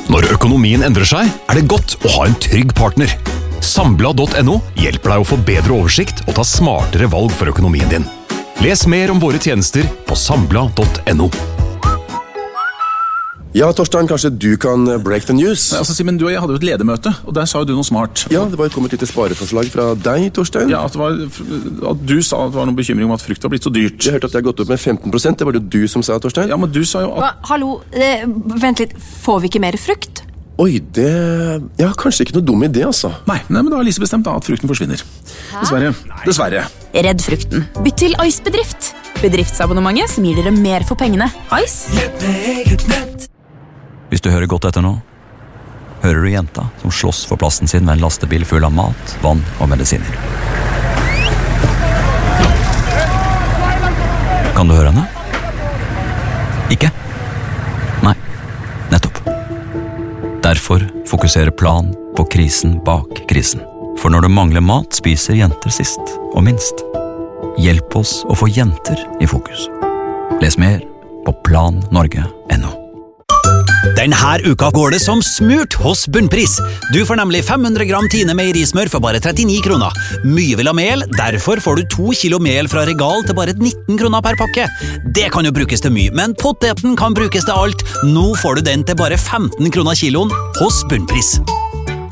Når økonomien endrer seg, det godt å ha en trygg partner. Sambla.no hjelper deg å få bedre oversikt og ta smartere valg for økonomien din. Les mer om våre tjenester på sambla.no. Ja, Torstein, kanskje du kan break the news? Nei, altså, Simen, du og jeg hadde jo et ledermøte, og der sa jo du noe smart. Ja, det var kommet et lite spareforslag fra deg, Torstein. Ja, at du sa at det var noen bekymring om at frukt var blitt så dyrt. Jeg hørte at det har gått opp med 15%, det var det du som sa, Torstein. Ja, men du sa jo at... Hallo, vent litt, får vi ikke mer frukt? Oi, det... Ja, kanskje ikke noe dum idé, altså. Nei, men da har Lise bestemt da at frukten forsvinner. Dessverre. Redd frukten. Bytt til Ice-bedrift. Bedriftsabonnementet som gir dere mer for pengene. Ice. Hvis du hører godt etter nå, hører du jenta som slåss for plassen sin med en lastebil full av mat, vann og medisiner. Kan du høre henne? Ikke? Nei, nettopp. Derfor fokuserer Plan på krisen bak krisen. For når det mangler mat, spiser jenter sist og minst. Hjelp oss å få jenter i fokus. Les mer på plannorge.no. Denne uka går det som smurt hos Bunnpris. Du får nemlig 500 gram Tine meierismør for bare 39 kroner. Mye vil ha mel, derfor får du 2 kilo mel fra Regal til bare 19 kroner per pakke. Det kan jo brukes til mye, men poteten kan brukes til alt. Nå får du den til bare 15 kroner kiloen hos Bunnpris.